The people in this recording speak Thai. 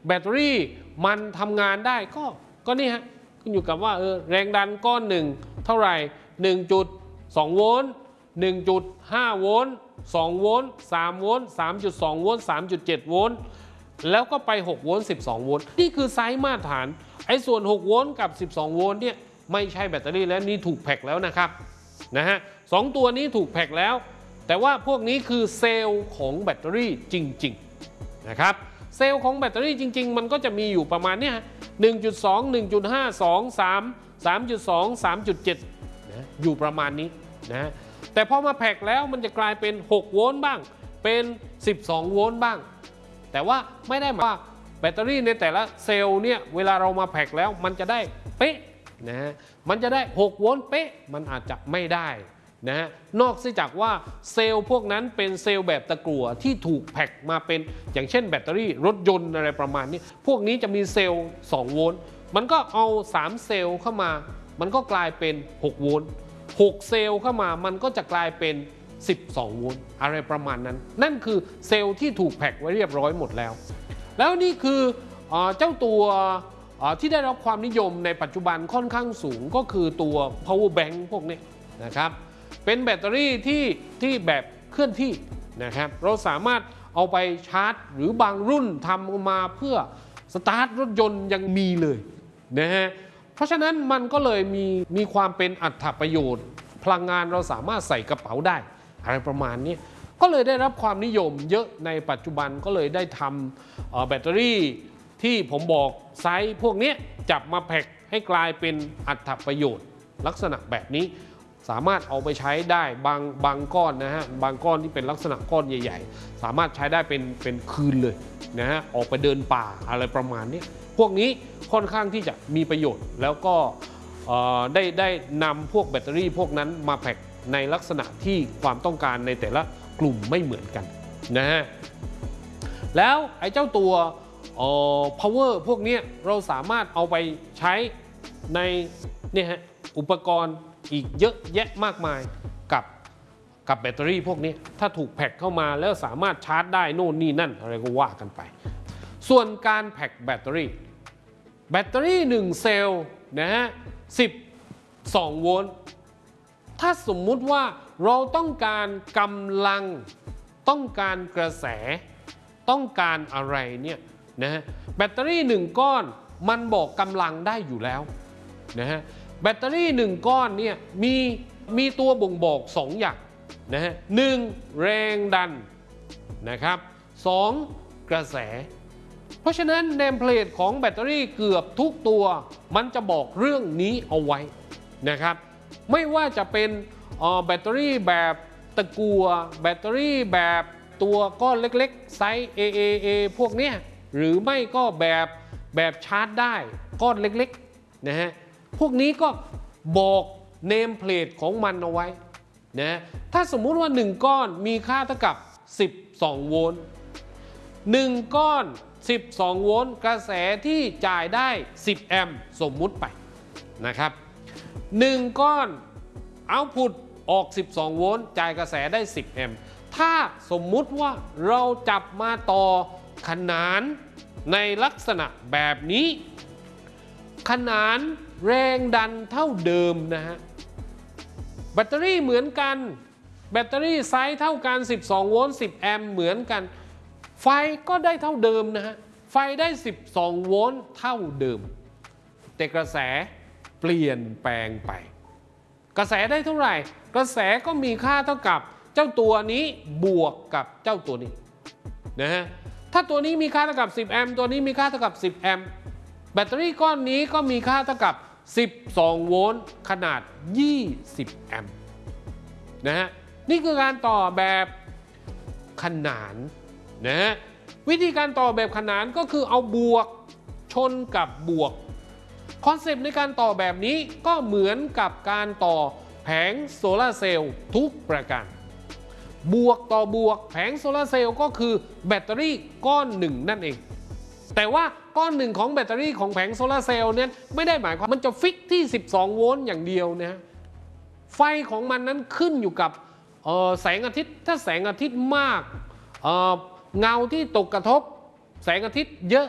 แบตเตอรี่มันทำงานได้ก็นี่ฮะขึ้นอยู่กับว่าแรงดันก้อนหนึ่งเท่าไหร่ 1.2 โวลต์ 1.5 โวลต์ 2 โวลต์ 3 โวลต์ 3.2 โวลต์ 3.7 โวลต์แล้วก็ไป 6 โวลต์ 12 โวลต์นี่คือไซส์มาตรฐานไอ้ส่วน 6 โวลต์กับ 12 โวลต์เนี่ยไม่ใช่แบตเตอรี่แล้วนี่ถูกแพ็คแล้วนะครับนะฮะ2ตัวนี้ถูกแพ็คแล้วแต่ว่าพวกนี้คือเซลล์ของแบตเตอรี่จริงๆนะครับเซลล์ของแบตเตอรี่จริงๆมันก็จะมีอยู่ประมาณเนี้ย 1.2 1.5 2 3 3.2 3.7 นะอยู่ประมาณนี้นะแต่พอมาแพ็คแล้วมันจะกลายเป็น 6 โวลต์บ้างเป็น 12 โวลต์บ้างแต่ว่าไม่ได้หมายว่าแบตเตอรี่ในแต่ละเซลล์เนี่ยเวลาเรามาแพ็คแล้วมันจะได้เป๊ะนะมันจะได้ 6 โวลต์เป๊ะมันอาจจะไม่ได้นะนอกจากว่าเซลล์พวกนั้นเป็นเซลล์แบบตะกั่วที่ถูกแพ็คมาเป็นอย่างเช่นแบตเตอรี่รถยนต์อะไรประมาณนี้พวกนี้จะมีเซลล์ 2 โวลต์มันก็เอา 3 เซลล์เข้ามามันก็กลายเป็น 6 โวลต์ 6 เซลล์เข้ามามันก็จะกลายเป็น 12 โวลต์อะไรประมาณนั้นนั่นคือเซลล์ที่ถูกแพ็คไว้เรียบร้อยหมดแล้วแล้วนี่คือเจ้าตัวที่ได้รับความนิยมในปัจจุบันค่อนข้างสูงก็คือตัว power bank พวกนี้นะครับเป็นแบตเตอรี่ที่แบบเคลื่อนที่นะครับเราสามารถเอาไปชาร์จหรือบางรุ่นทำมาเพื่อสตาร์ทรถยนต์ยังมีเลยนะฮะเพราะฉะนั้นมันก็เลยมีความเป็นอรรถประโยชน์พลังงานเราสามารถใส่กระเป๋าได้อะไรประมาณนี้ก็เลยได้รับความนิยมเยอะในปัจจุบันก็เลยได้ทำแบตเตอรี่ที่ผมบอกไซส์พวกนี้จับมาแพ็คให้กลายเป็นอรรถประโยชน์ลักษณะแบบนี้สามารถเอาไปใช้ได้บางก้อนนะฮะบางก้อนที่เป็นลักษณะก้อนใหญ่ๆสามารถใช้ได้เป็นคืนเลยนะฮะออกไปเดินป่าอะไรประมาณนี้พวกนี้ค่อนข้างที่จะมีประโยชน์แล้วก็ได้นำพวกแบตเตอรี่พวกนั้นมาแพ็คในลักษณะที่ความต้องการในแต่ละกลุ่มไม่เหมือนกันนะฮะแล้วไอ้เจ้าตัวpower พวกนี้เราสามารถเอาไปใช้ในเนี่ยฮะอุปกรณ์อีกเยอะแยะมากมายกับแบตเตอรี่พวกนี้ถ้าถูกแพ็คเข้ามาแล้วสามารถชาร์จได้โน่นนี่นั่นอะไรก็ว่ากันไปส่วนการแพ็คแบตเตอรี่1เซลล์นะฮะ12 โวลต์ถ้าสมมุติว่าเราต้องการกำลังต้องการกระแสต้องการอะไรเนี่ยนะฮะแบตเตอรี่1ก้อนมันบอกกำลังได้อยู่แล้วนะฮะแบตเตอรี่1ก้อนเนี่ยมีตัวบ่งบอก2อย่างนะฮะ1แรงดันนะครับ2กระแสเพราะฉะนั้นเนมเพลทของแบตเตอรี่เกือบทุกตัวมันจะบอกเรื่องนี้เอาไว้นะครับไม่ว่าจะเป็นแบตเตอรี่แบบตะกั่วแบตเตอรี่แบบตัวก้อนเล็กๆไซส์ AAA พวกเนี้ยหรือไม่ก็แบบชาร์จได้ก้อนเล็กๆนะฮะพวกนี้ก็บอกเนมเพลทของมันเอาไว้นะถ้าสมมุติว่า1ก้อนมีค่าเท่ากับ12 โวลต์1ก้อน12 โวลต์กระแสที่จ่ายได้10 แอมป์สมมุติไปนะครับ1ก้อนเอาท์พุตออก12 โวลต์จ่ายกระแสได้10 แอมป์ถ้าสมมุติว่าเราจับมาต่อขนานในลักษณะแบบนี้ขนานแรงดันเท่าเดิมนะฮะแบตเตอรี่เหมือนกันแบตเตอรี่ไซส์เท่ากัน12 โวลต์10 แอมป์เหมือนกันไฟก็ได้เท่าเดิมนะฮะไฟได้12 โวลต์เท่าเดิมแต่กระแสเปลี่ยนแปลงไปกระแสได้เท่าไหร่กระแสก็มีค่าเท่ากับเจ้าตัวนี้บวกกับเจ้าตัวนี้นะฮะถ้าตัวนี้มีค่าเท่ากับ10 แอมป์ตัวนี้มีค่าเท่ากับ10 แอมป์แบตเตอรี่ก้อนนี้ก็มีค่าเท่ากับ12 โวลต์ขนาด20 แอมป์นะฮะนี่คือการต่อแบบขนานนะฮะวิธีการต่อแบบขนานก็คือเอาบวกชนกับบวกคอนเซปต์ในการต่อแบบนี้ก็เหมือนกับการต่อแผงโซลาร์เซลล์ทุกประการบวกต่อบวกแผงโซลาร์เซลล์ก็คือแบตเตอรี่ก้อนหนึ่งนั่นเองแต่ว่าก้อนหนึ่งของแบตเตอรี่ของแผงโซลาร์เซลล์เนี่ยไม่ได้หมายความมันจะฟิกที่12 โวลต์อย่างเดียวนะไฟของมันนั้นขึ้นอยู่กับแสงอาทิตย์ถ้าแสงอาทิตย์มากเงาที่ตกกระทบแสงอาทิตย์เยอะ